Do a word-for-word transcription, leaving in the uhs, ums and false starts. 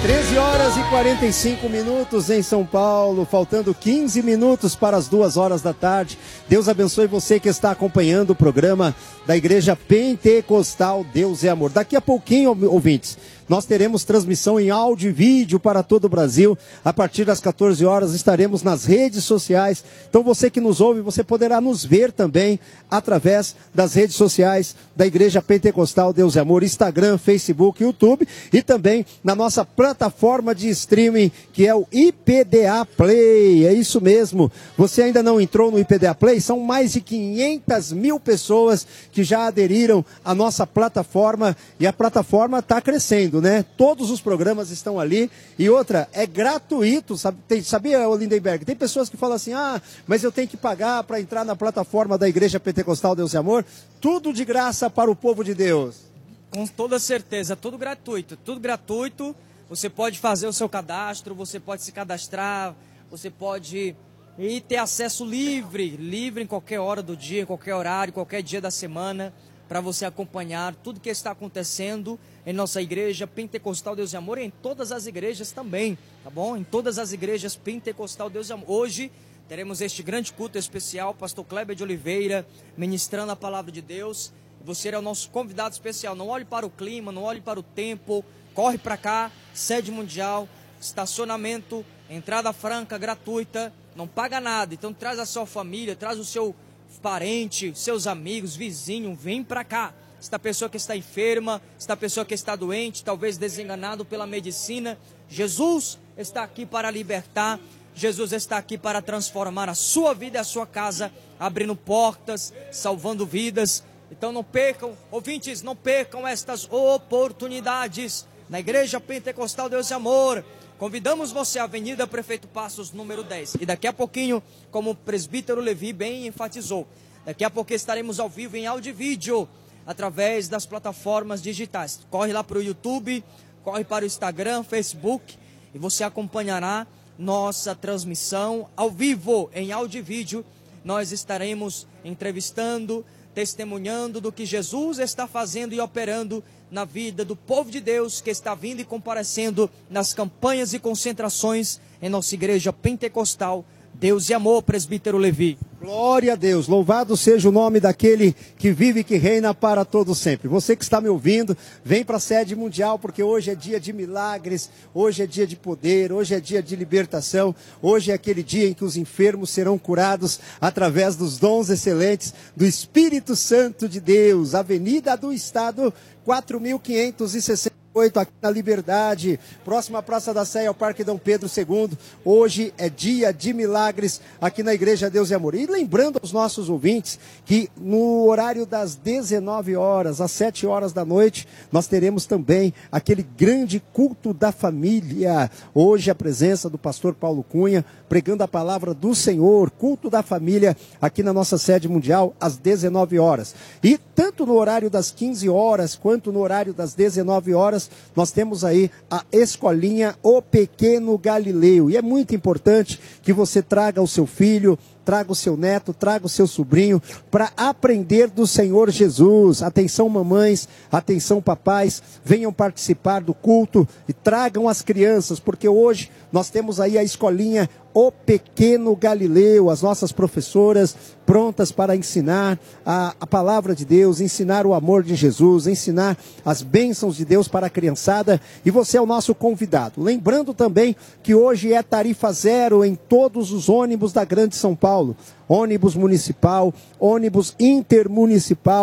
treze horas e quarenta e cinco minutos em São Paulo, faltando quinze minutos para as duas horas da tarde. Deus abençoe você que está acompanhando o programa da Igreja Pentecostal Deus é Amor. Daqui a pouquinho, ouvintes, nós teremos transmissão em áudio e vídeo para todo o Brasil. A partir das quatorze horas estaremos nas redes sociais. Então você que nos ouve, você poderá nos ver também através das redes sociais da Igreja Pentecostal Deus é Amor, Instagram, Facebook, YouTube e também na nossa plataforma de streaming que é o I P D A Play. É isso mesmo. Você ainda não entrou no I P D A Play? São mais de quinhentas mil pessoas que já aderiram à nossa plataforma e a plataforma está crescendo, né? Todos os programas estão ali e outra, é gratuito, sabe? Tem, sabia, Lindenberg? Tem pessoas que falam assim, ah, mas eu tenho que pagar para entrar na plataforma da Igreja Pentecostal Deus é Amor. Tudo de graça para o povo de Deus. Com toda certeza, tudo gratuito, tudo gratuito. Você pode fazer o seu cadastro, você pode se cadastrar, você pode ir ter acesso livre, livre em qualquer hora do dia, em qualquer horário, qualquer dia da semana, para você acompanhar tudo que está acontecendo em nossa igreja Pentecostal Deus e Amor e em todas as igrejas também, tá bom? Em todas as igrejas Pentecostal Deus e Amor. Hoje teremos este grande culto especial, pastor Kleber de Oliveira, ministrando a palavra de Deus. Você é o nosso convidado especial. Não olhe para o clima, não olhe para o tempo, corre para cá, sede mundial, estacionamento, entrada franca, gratuita, não paga nada. Então traz a sua família, traz o seu parente, seus amigos, vizinho, vem para cá. Esta pessoa que está enferma, esta pessoa que está doente, talvez desenganado pela medicina, Jesus está aqui para libertar, Jesus está aqui para transformar a sua vida e a sua casa, abrindo portas, salvando vidas. Então não percam, ouvintes, não percam estas oportunidades na Igreja Pentecostal Deus e Amor. Convidamos você à Avenida Prefeito Passos, número dez. E daqui a pouquinho, como o presbítero Levi bem enfatizou, daqui a pouco estaremos ao vivo em áudio e vídeo, através das plataformas digitais. Corre lá para o YouTube, corre para o Instagram, Facebook, e você acompanhará nossa transmissão ao vivo, em áudio e vídeo. Nós estaremos entrevistando, testemunhando do que Jesus está fazendo e operando na vida do povo de Deus que está vindo e comparecendo nas campanhas e concentrações em nossa igreja pentecostal Deus e Amor, presbítero Levi. Glória a Deus, louvado seja o nome daquele que vive e que reina para todo sempre. Você que está me ouvindo, vem para a sede mundial, porque hoje é dia de milagres, hoje é dia de poder, hoje é dia de libertação, hoje é aquele dia em que os enfermos serão curados através dos dons excelentes do Espírito Santo de Deus. Avenida do Estado, quatro mil quinhentos e sessenta e oito, aqui na Liberdade, próxima Praça da Sé ao Parque Dom Pedro segundo. Hoje é dia de milagres aqui na Igreja Deus e Amor. E lembrando aos nossos ouvintes que no horário das dezenove horas, às sete horas da noite, nós teremos também aquele grande culto da família. Hoje a presença do pastor Paulo Cunha, pregando a palavra do Senhor, culto da família aqui na nossa sede mundial, às dezenove horas. E tanto no horário das quinze horas, quanto no horário das dezenove horas, nós temos aí a escolinha O Pequeno Galileu. E é muito importante que você traga o seu filho, traga o seu neto, traga o seu sobrinho para aprender do Senhor Jesus. Atenção mamães, atenção papais, venham participar do culto e tragam as crianças, porque hoje nós temos aí a escolinha O Pequeno Galileu, as nossas professoras prontas para ensinar a, a palavra de Deus, ensinar o amor de Jesus, ensinar as bênçãos de Deus para a criançada, e você é o nosso convidado. Lembrando também que hoje é tarifa zero em todos os ônibus da Grande São Paulo, ônibus municipal, ônibus intermunicipal,